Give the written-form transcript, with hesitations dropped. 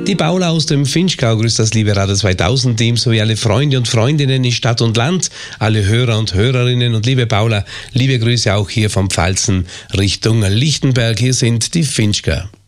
Die Paula aus dem Vinschgau grüßt das liebe Radio 2000 Team sowie alle Freunde und Freundinnen in Stadt und Land, alle Hörer und Hörerinnen und liebe Paula, liebe Grüße auch hier vom Pfalzen Richtung Lichtenberg. Hier sind die Vinschgau.